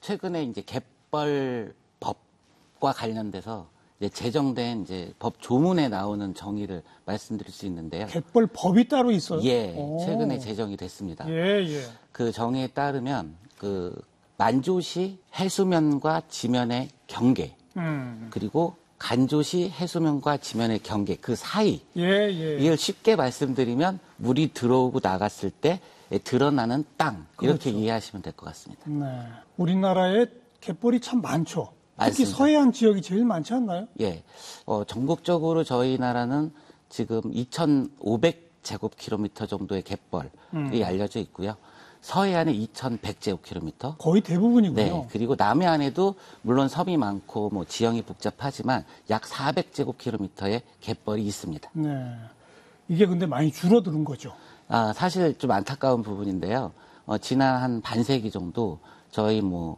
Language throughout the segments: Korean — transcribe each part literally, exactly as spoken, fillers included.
최근에 이제 갯벌법과 관련돼서 이제 제정된 이제 법 조문에 나오는 정의를 말씀드릴 수 있는데요. 갯벌법이 따로 있어요? 예, 오. 최근에 제정이 됐습니다. 예, 예. 그 정의에 따르면 그 만조시 해수면과 지면의 경계, 음. 그리고 간조시 해수면과 지면의 경계 그 사이. 예, 예. 이걸 쉽게 말씀드리면 물이 들어오고 나갔을 때 드러나는 땅 이렇게 그렇죠. 이해하시면 될 것 같습니다. 네, 우리나라에 갯벌이 참 많죠. 특히 맞습니다. 서해안 지역이 제일 많지 않나요? 예, 어, 전국적으로 저희 나라는 지금 이천오백 제곱킬로미터 정도의 갯벌이 음. 알려져 있고요. 서해안에 이천백 제곱킬로미터. 거의 대부분이군요. 네, 그리고 남해안에도 물론 섬이 많고 뭐 지형이 복잡하지만 약 사백 제곱킬로미터의 갯벌이 있습니다. 네, 이게 근데 많이 줄어드는 거죠. 아, 사실 좀 안타까운 부분인데요. 어, 지난 한 반세기 정도 저희 뭐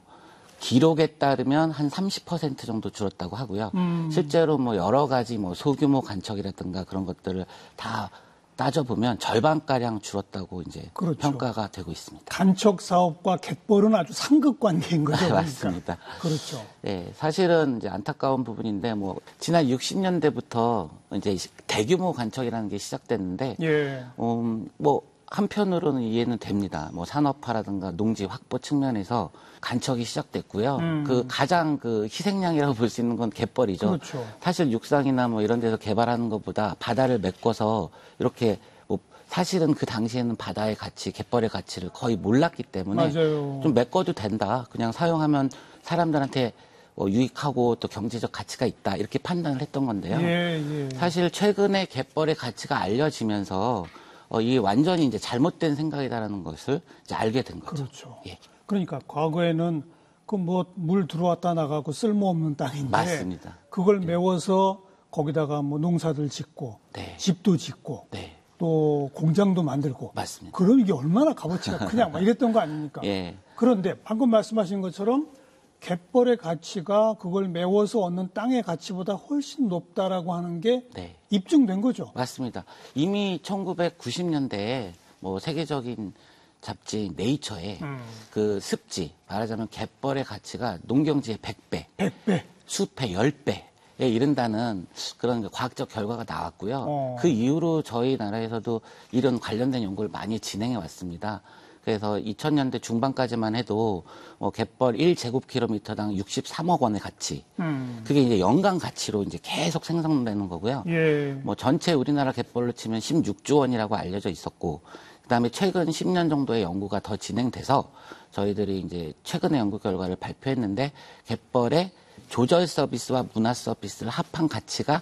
기록에 따르면 한 삼십 퍼센트 정도 줄었다고 하고요. 음. 실제로 뭐 여러 가지 뭐 소규모 간척이라든가 그런 것들을 다 따져보면 절반가량 줄었다고 이제 그렇죠. 평가가 되고 있습니다. 간척 사업과 갯벌은 아주 상급 관계인 거죠. 그러니까. 맞습니다. 그렇죠. 네, 사실은 이제 안타까운 부분인데 뭐 지난 육십 년대부터 이제 대규모 간척이라는 게 시작됐는데, 예. 음, 뭐 한편으로는 이해는 됩니다. 뭐 산업화라든가 농지 확보 측면에서 간척이 시작됐고요. 음. 그 가장 그 희생양이라고 볼 수 있는 건 갯벌이죠. 그렇죠. 사실 육상이나 뭐 이런 데서 개발하는 것보다 바다를 메꿔서 이렇게 뭐 사실은 그 당시에는 바다의 가치, 갯벌의 가치를 거의 몰랐기 때문에 맞아요. 좀 메꿔도 된다. 그냥 사용하면 사람들한테 뭐 유익하고 또 경제적 가치가 있다. 이렇게 판단을 했던 건데요. 예, 예. 사실 최근에 갯벌의 가치가 알려지면서 어, 이게 완전히 이제 잘못된 생각이다라는 것을 이제 알게 된 거죠. 그렇죠. 예. 그러니까 과거에는 그 뭐 물 들어왔다 나가고 쓸모없는 땅인데 맞습니다. 그걸 네. 메워서 거기다가 뭐 농사들 짓고 네. 집도 짓고 네. 또 공장도 만들고 맞습니다. 그럼 이게 얼마나 값어치가 크냐 막 이랬던 거 아닙니까? 예. 그런데 방금 말씀하신 것처럼 갯벌의 가치가 그걸 메워서 얻는 땅의 가치보다 훨씬 높다라고 하는 게 네. 입증된 거죠. 맞습니다. 이미 천구백구십 년대에 뭐 세계적인 잡지 네이처에 음. 그 습지, 말하자면 갯벌의 가치가 농경지의 백 배, 백 배, 숲의 십 배에 이른다는 그런 과학적 결과가 나왔고요. 어. 그 이후로 저희 나라에서도 이런 관련된 연구를 많이 진행해 왔습니다. 그래서 이천 년대 중반까지만 해도 뭐 갯벌 일 제곱킬로미터당 육십삼억 원의 가치, 음. 그게 이제 연간 가치로 이제 계속 생성되는 거고요. 예. 뭐 전체 우리나라 갯벌로 치면 십육조 원이라고 알려져 있었고, 그다음에 최근 십 년 정도의 연구가 더 진행돼서 저희들이 이제 최근의 연구 결과를 발표했는데 갯벌의 조절 서비스와 문화 서비스를 합한 가치가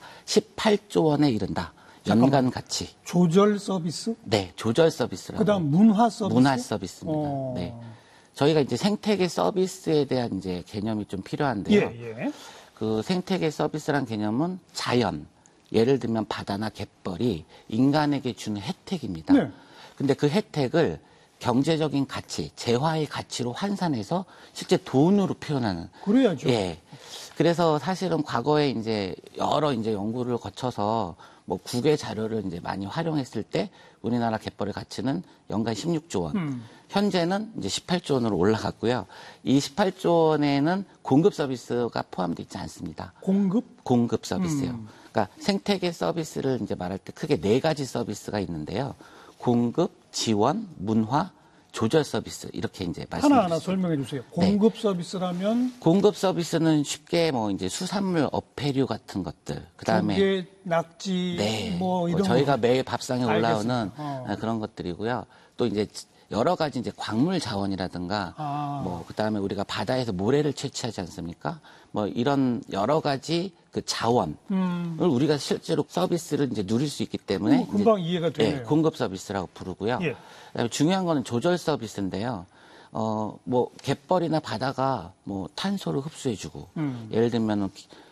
십팔조 원에 이른다. 연간 잠깐만. 가치. 조절 서비스? 네, 조절 서비스라고. 그다음 문화 서비스. 문화 서비스입니다. 어... 네. 저희가 이제 생태계 서비스에 대한 이제 개념이 좀 필요한데요. 예, 예. 그 생태계 서비스란 개념은 자연, 예를 들면 바다나 갯벌이 인간에게 주는 혜택입니다. 네. 근데 그 혜택을 경제적인 가치, 재화의 가치로 환산해서 실제 돈으로 표현하는. 그래야죠. 예. 그래서 사실은 과거에 이제 여러 이제 연구를 거쳐서 뭐 국외 자료를 이제 많이 활용했을 때 우리나라 갯벌의 가치는 연간 십육조 원. 음. 현재는 이제 십팔조 원으로 올라갔고요. 이 십팔조 원에는 공급 서비스가 포함되어 있지 않습니다. 공급? 공급 서비스요. 음. 그러니까 생태계 서비스를 이제 말할 때 크게 네 가지 서비스가 있는데요. 공급, 지원, 문화, 조절 서비스 이렇게 이제 말씀해 주세요. 하나하나 설명해 주세요. 공급 네. 서비스라면 공급 서비스는 쉽게 뭐 이제 수산물 어패류 같은 것들, 그다음에 조개, 낙지 네. 뭐 이런 뭐 저희가 거. 매일 밥상에 올라오는 어. 그런 것들이고요. 또 이제 여러 가지 이제 광물 자원이라든가 아. 뭐 그다음에 우리가 바다에서 모래를 채취하지 않습니까? 뭐 이런 여러 가지 그 자원을 음. 우리가 실제로 서비스를 이제 누릴 수 있기 때문에 음, 금방 이제, 이해가 되네요. 네, 공급 서비스라고 부르고요. 예. 그다음에 중요한 거는 조절 서비스인데요. 어, 뭐 갯벌이나 바다가 뭐 탄소를 흡수해주고 음. 예를 들면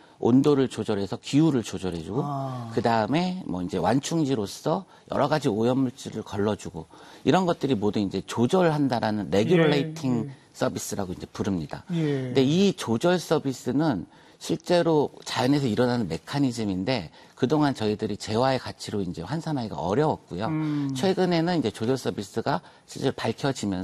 온도를 조절해서 기후를 조절해주고 아. 그 다음에 뭐 이제 완충지로서 여러 가지 오염물질을 걸러주고 이런 것들이 모두 이제 조절한다라는 레귤레이팅 예, 예. 서비스라고 이제 부릅니다. 예. 근데 이 조절 서비스는 실제로 자연에서 일어나는 메커니즘인데 그동안 저희들이 재화의 가치로 이제 환산하기가 어려웠고요. 음. 최근에는 이제 조절 서비스가 실제로 밝혀지면서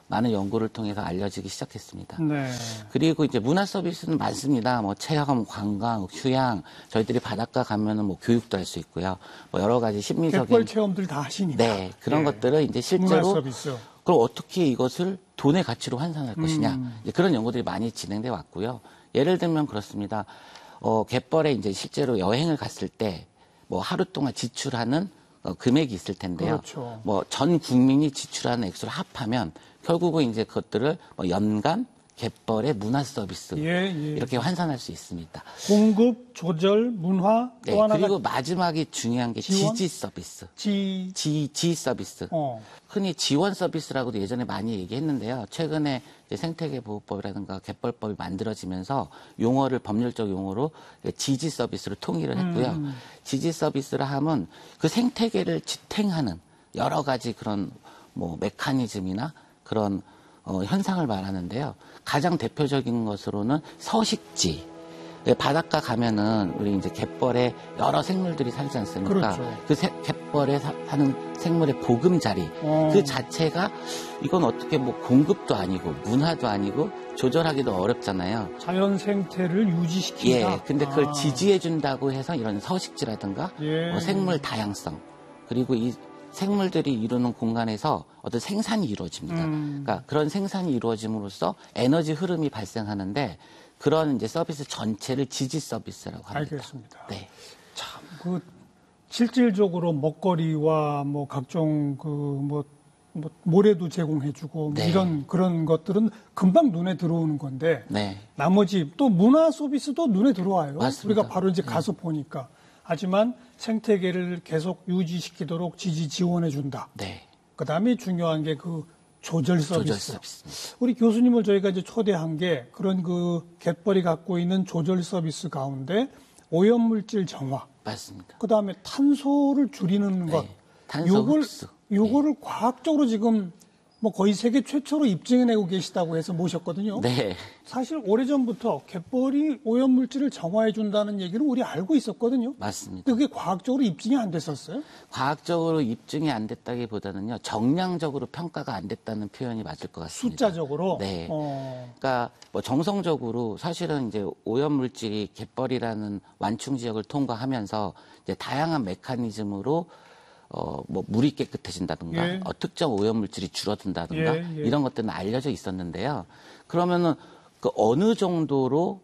많은 연구를 통해서 알려지기 시작했습니다. 네. 그리고 이제 문화 서비스는 많습니다. 뭐 체험, 관광, 휴양, 저희들이 바닷가 가면은 뭐 교육도 할 수 있고요. 뭐 여러 가지 심리적인 갯벌 체험들 다 하시니까. 네, 그런 네. 것들을 이제 실제로 문화 서비스. 그럼 어떻게 이것을 돈의 가치로 환산할 것이냐 음. 이제 그런 연구들이 많이 진행돼 왔고요. 예를 들면 그렇습니다. 어, 갯벌에 이제 실제로 여행을 갔을 때 뭐 하루 동안 지출하는 어, 금액이 있을 텐데요. 그렇죠. 뭐 전 국민이 지출하는 액수를 합하면 결국은 이제 그것들을 뭐 연간 갯벌의 문화 서비스 예, 예. 이렇게 환산할 수 있습니다. 공급, 조절, 문화 또 네, 하나가 그리고 마지막에 중요한 게 지원? 지지 서비스. 지, 지, 지 서비스. 어. 흔히 지원 서비스라고도 예전에 많이 얘기했는데요. 최근에 이제 생태계보호법이라든가 갯벌법이 만들어지면서 용어를 법률적 용어로 지지 서비스로 통일을 했고요. 음. 지지 서비스라 하면 그 생태계를 지탱하는 여러 가지 그런 뭐 메커니즘이나 그런 어, 현상을 말하는데요. 가장 대표적인 것으로는 서식지. 바닷가 가면은 우리 이제 갯벌에 여러 생물들이 살지 않습니까? 그렇죠. 그 새, 갯벌에 사, 사는 생물의 보금자리 어. 그 자체가 이건 어떻게 뭐 공급도 아니고 문화도 아니고 조절하기도 어렵잖아요. 자연 생태를 유지시킨다. 예, 근데 그걸 아. 지지해 준다고 해서 이런 서식지라든가 예. 뭐 생물 다양성 그리고 이 생물들이 이루는 공간에서 어떤 생산이 이루어집니다. 음. 그러니까 그런 생산이 이루어짐으로써 에너지 흐름이 발생하는데 그런 이제 서비스 전체를 지지 서비스라고 합니다. 알겠습니다. 네. 참, 그, 실질적으로 먹거리와 뭐 각종 그 뭐, 뭐 모래도 제공해주고 뭐 네. 이런 그런 것들은 금방 눈에 들어오는 건데 네. 나머지 또 문화 서비스도 눈에 들어와요. 맞습니다. 우리가 바로 이제 가서 보니까. 하지만 생태계를 계속 유지시키도록 지지 지원해준다. 네. 그 다음에 중요한 게 그 조절 서비스. 조절 서비스입니다. 우리 교수님을 저희가 이제 초대한 게 그런 그 갯벌이 갖고 있는 조절 서비스 가운데 오염물질 정화, 맞습니다. 그 다음에 탄소를 줄이는 것, 네. 탄소 요걸, 흡수. 요거를 과학적으로 지금 뭐 거의 세계 최초로 입증해내고 계시다고 해서 모셨거든요. 네. 사실 오래전부터 갯벌이 오염물질을 정화해준다는 얘기를 우리 알고 있었거든요. 맞습니다. 근데 그게 과학적으로 입증이 안 됐었어요? 과학적으로 입증이 안 됐다기보다는요, 정량적으로 평가가 안 됐다는 표현이 맞을 것 같습니다. 숫자적으로? 네. 어. 그러니까 뭐 정성적으로 사실은 이제 오염물질이 갯벌이라는 완충 지역을 통과하면서 이제 다양한 메커니즘으로 어, 뭐, 물이 깨끗해진다든가, 예. 어, 특정 오염물질이 줄어든다든가, 예, 예. 이런 것들은 알려져 있었는데요. 그러면은, 그 어느 정도로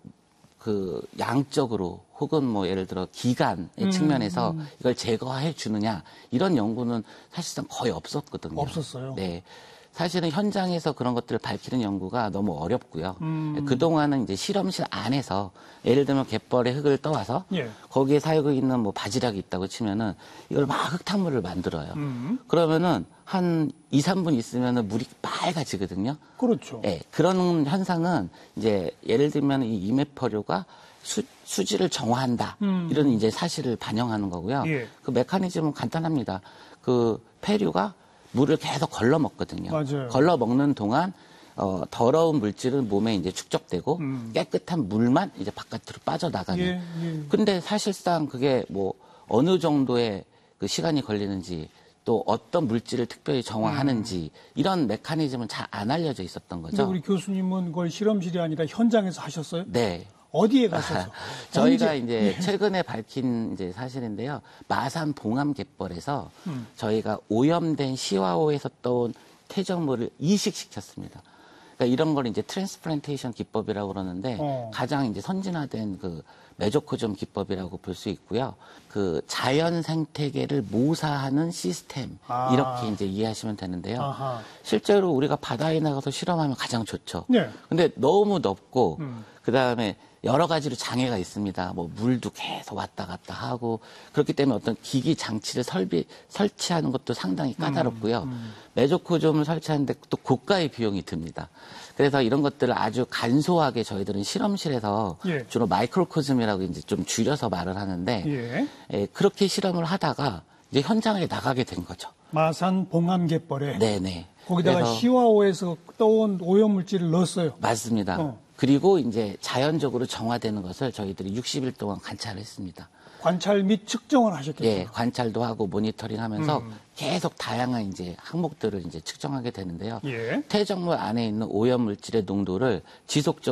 그 양적으로 혹은 뭐 예를 들어 기간의 음, 측면에서 음. 이걸 제거해 주느냐, 이런 연구는 사실상 거의 없었거든요. 없었어요. 네. 사실은 현장에서 그런 것들을 밝히는 연구가 너무 어렵고요. 음. 그동안은 이제 실험실 안에서 예를 들면 갯벌에 흙을 떠와서 예. 거기에 살고 있는 뭐 바지락이 있다고 치면은 이걸 막 흙탕물을 만들어요. 음. 그러면은 한 이, 삼 분 있으면은 물이 빨개지거든요. 그렇죠. 예. 그런 현상은 이제 예를 들면 이 이메퍼류가 수, 수질을 정화한다. 음. 이런 이제 사실을 반영하는 거고요. 예. 그 메커니즘은 간단합니다. 그 폐류가 물을 계속 걸러 먹거든요. 맞아요. 걸러 먹는 동안 어, 더러운 물질은 몸에 이제 축적되고 음. 깨끗한 물만 이제 바깥으로 빠져나가는. 예, 예. 근데 사실상 그게 뭐 어느 정도의 그 시간이 걸리는지 또 어떤 물질을 특별히 정화하는지 이런 메커니즘은 잘 안 알려져 있었던 근데 거죠. 우리 교수님은 그걸 실험실이 아니라 현장에서 하셨어요? 네. 어디에 가셔서? 저희가 언제? 이제 최근에 밝힌 이제 사실인데요. 마산 봉암 갯벌에서 음. 저희가 오염된 시와오에서 떠온 퇴적물을 이식시켰습니다. 그러니까 이런 걸 이제 트랜스플란테이션 기법이라고 그러는데 어. 가장 이제 선진화된 그 메조코좀 기법이라고 볼 수 있고요. 그 자연 생태계를 모사하는 시스템 아. 이렇게 이제 이해하시면 되는데요. 아하. 실제로 우리가 바다에 나가서 실험하면 가장 좋죠. 네. 근데 너무 넓고 음. 그 다음에 여러 가지로 장애가 있습니다. 뭐 물도 계속 왔다 갔다 하고 그렇기 때문에 어떤 기기 장치를 설비 설치하는 것도 상당히 까다롭고요. 음, 음. 메조코좀을 설치하는데 또 고가의 비용이 듭니다. 그래서 이런 것들을 아주 간소하게 저희들은 실험실에서 예. 주로 마이크로코즘이라고 이제 좀 줄여서 말을 하는데 예. 예, 그렇게 실험을 하다가 이제 현장에 나가게 된 거죠. 마산 봉암갯벌에 네네. 거기다가 그래서 시와오에서 떠온 오염물질을 넣었어요. 맞습니다. 어. 그리고 이제 자연적으로 정화되는 것을 저희들이 육십 일 동안 관찰했습니다. 관찰 및 측정을 하셨겠죠. 예, 관찰도 하고 모니터링하면서 음. 계속 다양한 이제 항목들을 이제 측정하게 되는데요. 예. 퇴적물 안에 있는 오염 물질의 농도를 지속적으로